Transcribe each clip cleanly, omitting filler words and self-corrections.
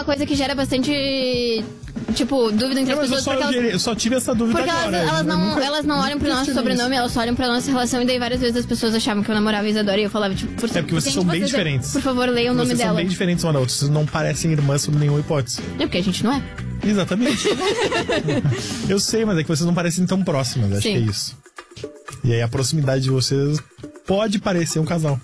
coisa que gera bastante, tipo, dúvida entre as pessoas. Eu só tive essa dúvida porque agora. Elas não olham pro nosso sobrenome, elas só olham pra nossa relação. E daí várias vezes as pessoas achavam que eu namorava a Isadora. E eu falava, tipo, porque vocês são bem diferentes. Por favor, leia o nome dela. Vocês são bem diferentes uma da outra. Vocês não parecem irmãs sob nenhuma hipótese. É porque a gente não é. Exatamente. Eu sei, mas é que vocês não parecem tão próximas. Acho que é isso. E aí a proximidade de vocês pode parecer um casal.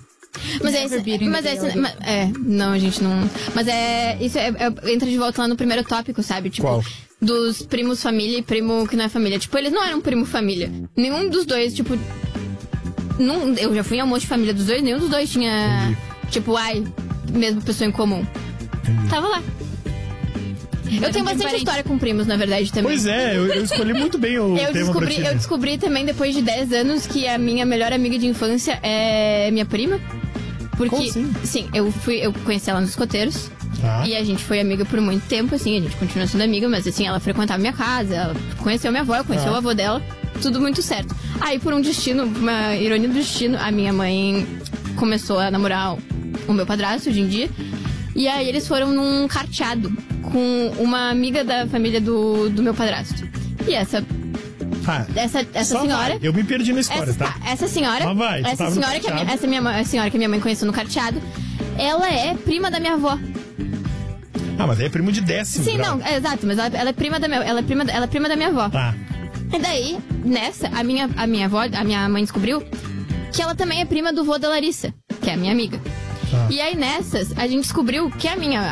Não, a gente não. Mas isso entra de volta lá no primeiro tópico, sabe? Tipo, qual? Dos primos família e primo que não é família. Tipo, eles não eram primo família. Nenhum dos dois, tipo. Eu já fui em almoço de família dos dois, nenhum dos dois tinha. Tipo, mesma pessoa em comum. Tava lá. Eu tenho bastante história com primos, na verdade, também. Pois é, eu escolhi muito bem o tema pra ti. Eu descobri também, depois de 10 anos, que a minha melhor amiga de infância é minha prima. Porque, como assim? Sim, eu conheci ela nos escoteiros. E a gente foi amiga por muito tempo, assim, a gente continua sendo amiga, mas assim, ela frequentava minha casa, ela conheceu minha avó, eu conheci o avô dela, tudo muito certo. Aí, por um destino, uma ironia do destino, a minha mãe começou a namorar o meu padrasto hoje em dia. E aí eles foram num carteado com uma amiga da família do meu padrasto. E essa senhora... Eu me perdi na história, tá? Essa senhora... Essa senhora que a minha mãe conheceu no carteado, ela é prima da minha avó. Mas aí é primo de 10º grau. Não, exato, mas ela é prima da minha avó. Tá. E daí, nessa, a minha mãe descobriu que ela também é prima do vô da Larissa, que é a minha amiga. E aí nessas, a gente descobriu que a minha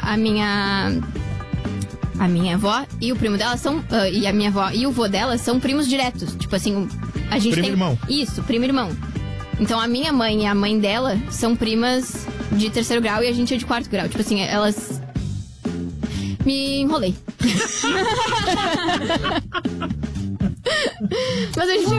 avó e o primo dela são... e a minha avó e o vô dela são primos diretos. Tipo assim, a gente primo irmão. Isso, primo irmão. Então a minha mãe e a mãe dela são primas de 3º grau e a gente é de 4º grau. Tipo assim, elas... Me enrolei. Mas a gente